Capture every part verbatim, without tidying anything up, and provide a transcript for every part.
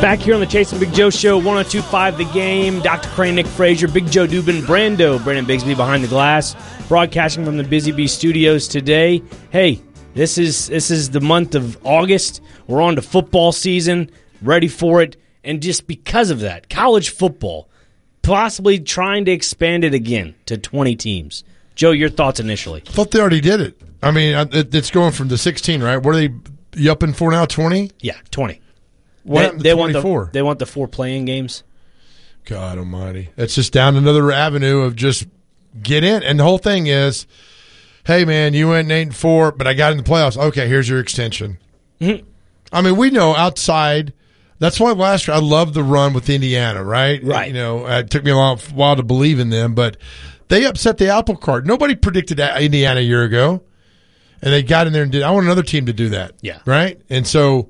Back here on the Chase and Big Joe Show, one oh two point five The Game. Doctor Crane, Nick Frazier, Big Joe Dubin, Brando, Brandon Bigsby behind the glass, broadcasting from the Busy Bee Studios today. Hey, this is this is the month of August. We're on to football season, ready for it, and just because of that, college football, possibly trying to expand it again to twenty teams. Joe, your thoughts initially? I thought they already did it. I mean, it's going from the sixteen, right? What are they you up in for now, twenty? Yeah, twenty. What they, they want twenty-four? the they want the four playing games. God almighty. It's just down another avenue of just get in. And the whole thing is, hey, man, you went eight and four, but I got in the playoffs. Okay, here's your extension. Mm-hmm. I mean, we know outside. That's why last year I loved the run with Indiana, right? Right. You know, it took me a long while to believe in them, but they upset the apple cart. Nobody predicted Indiana a year ago, and they got in there and did. I want another team to do that. Yeah. Right? And so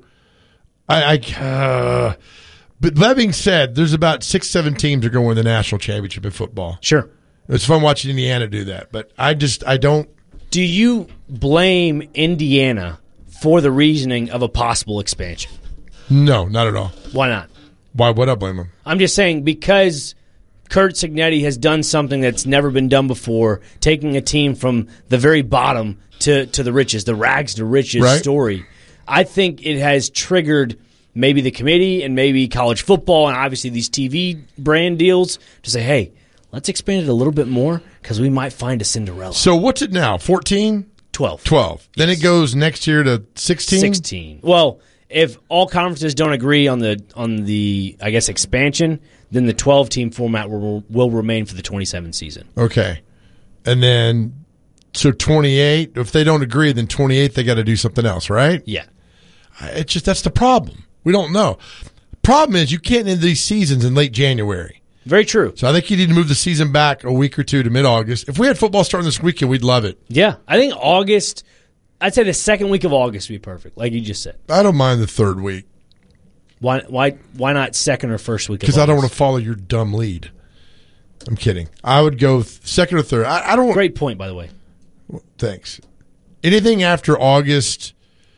I, I uh, but that being said, there's about six, seven teams that are going to win the national championship in football. Sure. It's fun watching Indiana do that, but I just, I don't. Do you blame Indiana for the reasoning of a possible expansion? No, not at all. Why not? Why would I blame them? I'm just saying because Kurt Cignetti has done something that's never been done before, taking a team from the very bottom to, to the riches, the rags to riches right. story. I think it has triggered maybe the committee and maybe college football and obviously these T V brand deals to say, hey, let's expand it a little bit more because we might find a Cinderella. So what's it now, fourteen? twelve. twelve. Yes. Then it goes next year to sixteen? sixteen. Well, if all conferences don't agree on the, on the I guess, expansion, then the twelve-team format will, will remain for the twenty-seven season. Okay. And then, so twenty-eight, if they don't agree, then twenty-eight, they got to do something else, right? Yeah. It's just, that's the problem. We don't know. Problem is, you can't end these seasons in late January. Very true. So I think you need to move the season back a week or two to mid-August. If we had football starting this weekend, we'd love it. Yeah. I think August, I'd say the second week of August would be perfect, like you just said. I don't mind the third week. Why Why? Why not second or first week of August? Because I don't want to follow your dumb lead. I'm kidding. I would go second or third. I, I don't. Great point, by the way. Well, thanks. Anything after August,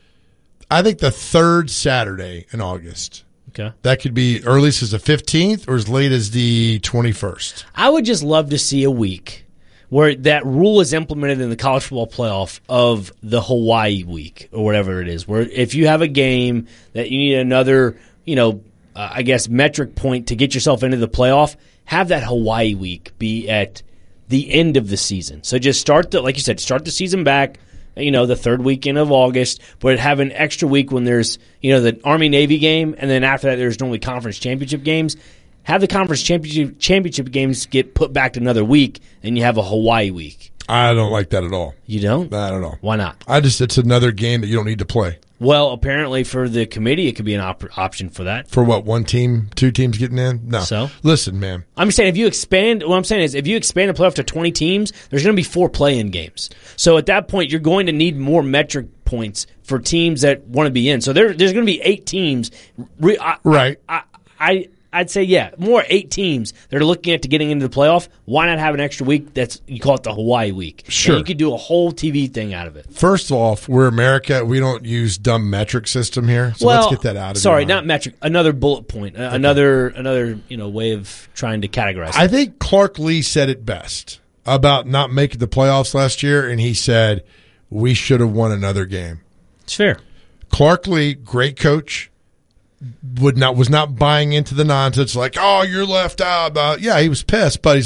I think the third Saturday in August. Okay. That could be earliest as the fifteenth or as late as the twenty-first. I would just love to see a week where that rule is implemented in the college football playoff of the Hawaii week or whatever it is, where if you have a game that you need another, you know, uh, I guess metric point to get yourself into the playoff, have that Hawaii week be at the end of the season. So just start the, like you said, start the season back, you know, the third weekend of August, but have an extra week when there's, you know, the Army-Navy game, and then after that there's normally conference championship games. Have the conference championship championship games get put back to another week, and you have a Hawaii week. I don't like that at all. You don't? I don't know. Why not? I just, it's another game that you don't need to play. Well, apparently for the committee, it could be an op- option for that. For what, one team, two teams getting in? No. So? Listen, man. I'm saying if you expand, what I'm saying is if you expand the playoff to twenty teams, there's going to be four play-in games. So at that point, you're going to need more metric points for teams that want to be in. So there, there's going to be eight teams. Re- I, right. I, I, I'd say, yeah, more eight teams that are looking at to getting into the playoff. Why not have an extra week that's, you call it the Hawaii week? Sure. And you could do a whole T V thing out of it. First off, we're America. We don't use dumb metric system here. So well, let's get that out of Sorry, your not mind. metric. Another bullet point. Okay. Another, another, you know, way of trying to categorize it. I think Clark Lee said it best about not making the playoffs last year, and he said, we should have won another game. It's fair. Clark Lee, great coach. Would not was not buying into the nonsense like, oh, you're left out. Uh, yeah, he was pissed, but he's